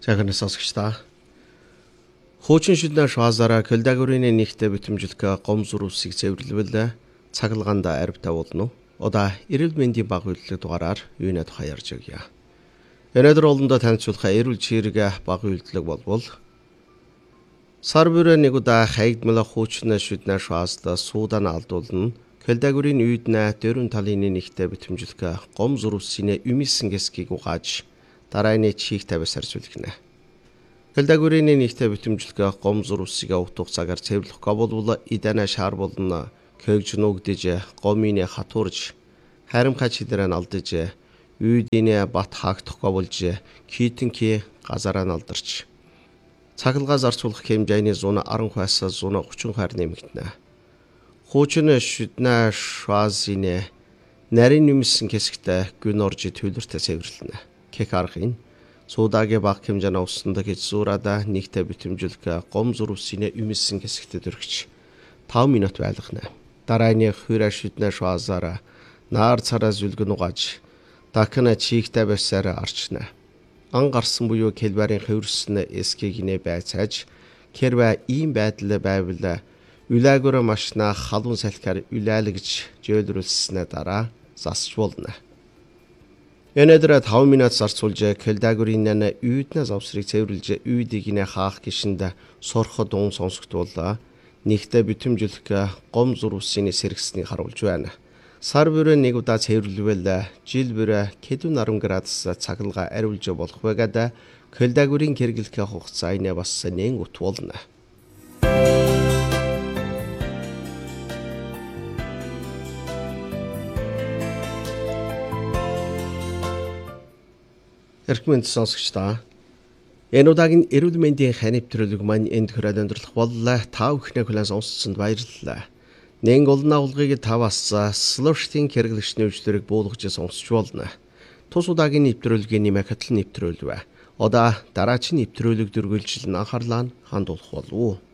Захирнаас сонсогчдаа. Хуучин шүднэ шуазаараа көлдагүрийн нэгтэ битэмжлэх гомзур усыг цэвэрлэвэл цагалгаанда арив тавуулна. Удаа эрүүл мэндийн баг үйлдвэрлэх дугаараар юунад тухай ярьж өгье. Өнөөдөр олондоо танилцуулах эрүүл чирэг баг үйлдвэрлэх болбол сар бүрээ нэг удаа хаягдмал хуучин шүднэ шуазлаа суудан алдуулна. Көлдагүрийн үйднэ дөрвөн талын нэгтэ битэмжлэх гомзур усны юмисэн гэсгийг угааж дарааны чих тавьсаар зүлгэнэ. Көлдагүрийн нэгтэ битэмжлэх гомзур усыг утга цагаар цэвэрлэх болвол идэнэ шаар болно. Көгж нүгдэж, гомины хатуурж, харимхай чидэрэн алдаж, үйдийн бат хаагдахгүй болж, китэнки газараа алдарч. Цагалгаа зарцуулах хэмжээний 110-аас 130 хаар нэмэгдэнэ. Хуучин шүднэ шуазины нарийн юмсэн хэсэгтээ гүн орж төлөвлөртө цэвэрлэнэ. Кек аргын суудагийн баг хэмжээний усанд гэж зуурада нэгтэ битэмжлэх гомзур усны юмсэн хэсэгтээ дөрөгч 5 минут байлгана. Дарааны хураа шүднэ шуазаараа наар цараа зүлгэн угааж дахин чихтэй байсаар арчна. Ан гарсан буюу келбарын хөвөрсөн эскигнээ байцааж кервэ ийм байдал байвал үлаагөр машина халуун салхиар үлээлгэж жөөлрүүлснээ дараа засч болно. Өнөөдөр 5 минут зарцуулж көлдагүрийн үйднэ завсрыг цэвэрлж үйдийг хаах гишэнд сорход уун сонсогдвол нэгтэ битэмжлэх гомзур усны сэргснийг харуулж байна. Сар бүрээ нэг удаа цэвэрлэвэл жил бүрээ хэдэн 10 градус цагалгаа ариулж болох байгаад көлдагүрийн хэрэглэх хугацаа инээ бас нэн утвуулна. Эрхмэнд сонсогчдаа. Энэ удаагийн эрүүл мэндийн хань нэвтрүүлэг маань энд хүрээд өндөрлөх боллоо. Та бүхний хүлээн сонссонд баярлалаа. Нэн олон авалгыг таваас слоштын хэрэглэгчний үйлчлэрийг буулгаж сонсч болно. Тус удаагийн нэвтрүүлгийн нэмэхэд нэвтрүүлвэ. Удаа дараагийн нэвтрүүлэг дүргүүлжил анхаарлаа хандуулах болов уу?